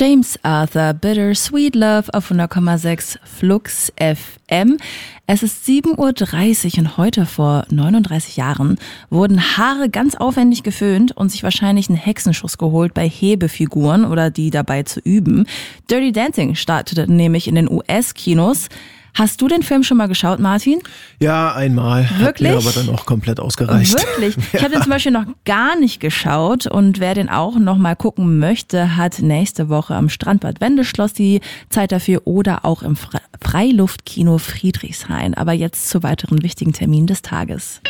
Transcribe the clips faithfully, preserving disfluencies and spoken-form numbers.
James Arthur, Bittersweet Love auf hundert Komma sechs Flux F M. Es ist sieben Uhr dreißig und heute vor neununddreißig Jahren wurden Haare ganz aufwendig geföhnt und sich wahrscheinlich einen Hexenschuss geholt bei Hebefiguren oder die dabei zu üben. Dirty Dancing startete nämlich in den U S-Kinos. Hast du den Film schon mal geschaut, Martin? Ja, einmal. Wirklich? Hat mir aber dann auch komplett ausgereicht. Wirklich? Ich habe den zum Beispiel noch gar nicht geschaut und wer den auch noch mal gucken möchte, hat nächste Woche am Strandbad Wendeschloss die Zeit dafür oder auch im Fre- Freiluftkino Friedrichshain. Aber jetzt zu weiteren wichtigen Terminen des Tages.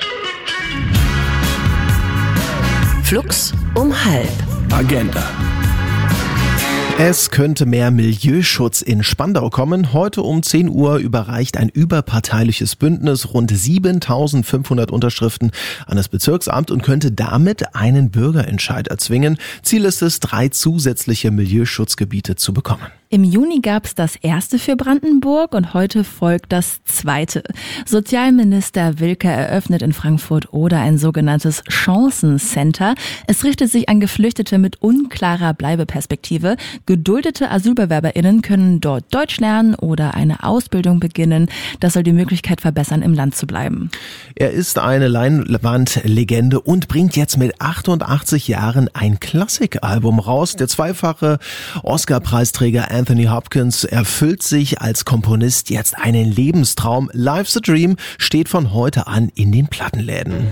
Flux um halb. Agenda. Es könnte mehr Milieuschutz in Spandau kommen. Heute um zehn Uhr überreicht ein überparteiliches Bündnis rund siebentausendfünfhundert Unterschriften an das Bezirksamt und könnte damit einen Bürgerentscheid erzwingen. Ziel ist es, drei zusätzliche Milieuschutzgebiete zu bekommen. Im Juni gab es das erste für Brandenburg und heute folgt das zweite. Sozialminister Wilke eröffnet in Frankfurt oder ein sogenanntes Chancencenter. Es richtet sich an Geflüchtete mit unklarer Bleibeperspektive. Geduldete AsylbewerberInnen können dort Deutsch lernen oder eine Ausbildung beginnen. Das soll die Möglichkeit verbessern, im Land zu bleiben. Er ist eine Leinwandlegende und bringt jetzt mit achtundachtzig Jahren ein Klassikalbum raus. Der zweifache Oscar-Preisträger Anthony Hopkins erfüllt sich als Komponist jetzt einen Lebenstraum. Life's a Dream steht von heute an in den Plattenläden.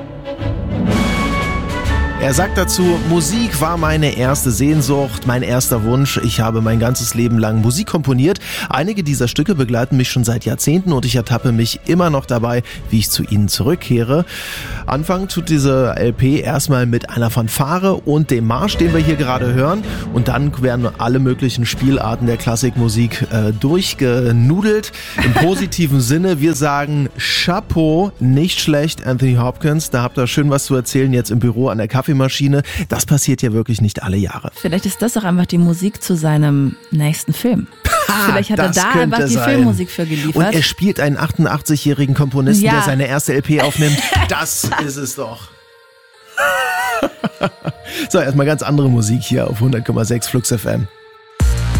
Er sagt dazu, Musik war meine erste Sehnsucht, mein erster Wunsch. Ich habe mein ganzes Leben lang Musik komponiert. Einige dieser Stücke begleiten mich schon seit Jahrzehnten und ich ertappe mich immer noch dabei, wie ich zu ihnen zurückkehre. Anfangen tut diese L P erstmal mit einer Fanfare und dem Marsch, den wir hier gerade hören. Und dann werden alle möglichen Spielarten der Klassikmusik äh, durchgenudelt. Im positiven Sinne, wir sagen Chapeau, nicht schlecht, Anthony Hopkins. Da habt ihr schön was zu erzählen jetzt im Büro an der Kaffeemaschine. Das passiert ja wirklich nicht alle Jahre. Vielleicht ist das auch einfach die Musik zu seinem nächsten Film. Vielleicht hat er da einfach die sein. Filmmusik für geliefert. Und er spielt einen achtundachtzig-jährigen Komponisten, ja. der seine erste L P aufnimmt. Das ist es doch. So, erstmal ganz andere Musik hier auf hundert Komma sechs Flux F M.